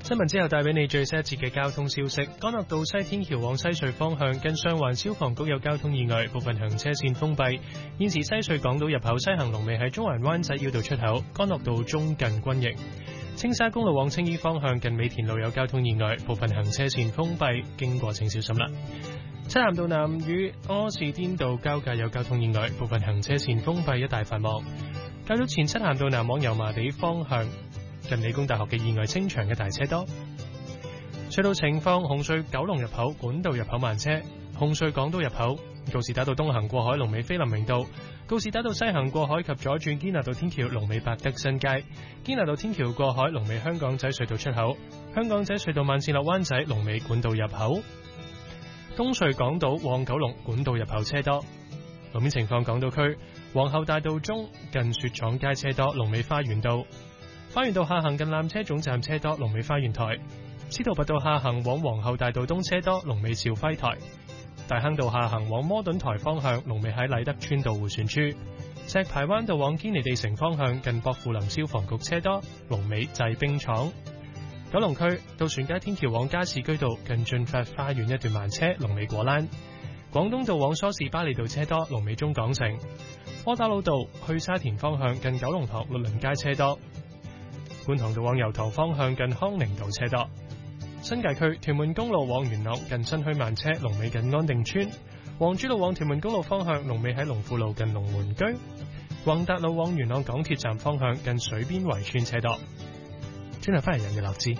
新聞之後帶俾你最新一節嘅交通消息。干諾道西天橋往西隧方向近上環消防局有交通意外，部分行車線封閉。現時西隧港島入口西行龍尾喺中環灣仔繞道出口，干諾道中近軍營。青沙公路往青衣方向近美田路有交通意外，部分行車線封閉，經過請小心啦。漆咸道南與柯士甸道交界有交通意外，部分行車線封閉，一帶繁忙。較早前漆咸道南往油麻地方向近理工大學嘅意外清場，一大車多。隧道情況：紅隧九龍入口管道入口慢車，紅隧港島入口告士打道東行過海龍尾菲林明道，告士打道西行過海及左轉堅拿道天橋龍尾百德新街，堅拿道天橋過海龍尾香港仔隧道出口，香港仔隧道慢線落灣仔龍尾管道入口。東隧港島往九龍管道入口車多。路面情況：港島區皇后大道中近雪廠街車多，龍尾花園道。花園道下行近纜車總站車多，龍尾花園台。司徒拔道下行往皇后大道東車多，龍尾兆輝台。大坑道下行往摩頓台方向，龍尾喺禮德村道迴旋處。石排灣道往堅尼地城方向近薄扶林消防局車多，龍尾製冰廠。九龍區渡船街天橋往加士居道近駿發花園一段慢車，龍尾果欄。廣東道往梳士巴利道車多，龍尾中港城。窩打老道去沙田方向近九龍塘律倫街車多。觀塘道往油塘方向近康寧道車多。新界區屯門公路往元朗近新墟慢車，龍尾近安定村。黃珠路往屯門公路方向，龍尾喺龍富路近龍門居。宏達路往元朗港鐵站方向近水邊圍村車多。轉頭翻嚟人嘅樂知。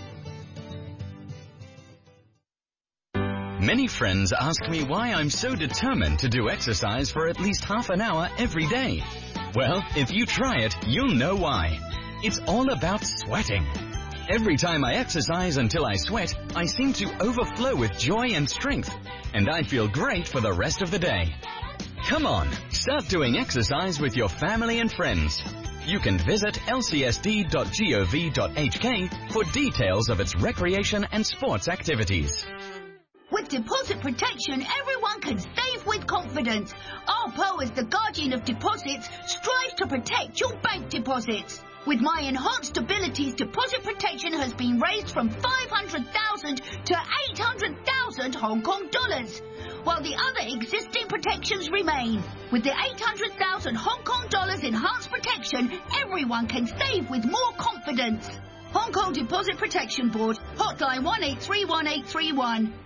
Many friends ask me why I'm so determined to do exercise for at least half an hour every day. Well, if you try it, you'll know why. It's all about sweating. Every time I exercise until I sweat, I seem to overflow with joy and strength, and I feel great for the rest of the day. Come on, start doing exercise with your family and friends. You can visit lcsd.gov.hk for details of its recreation and sports activities. With deposit protection, everyone can save with confidence. ARPO, as the guardian of deposits, strives to protect your bank deposits. With my enhanced abilities, deposit protection has been raised from 500,000 to 800,000 Hong Kong dollars, while the other existing protections remain. With the 800,000 Hong Kong dollars enhanced protection, everyone can save with more confidence. Hong Kong Deposit Protection Board, hotline 1831 831.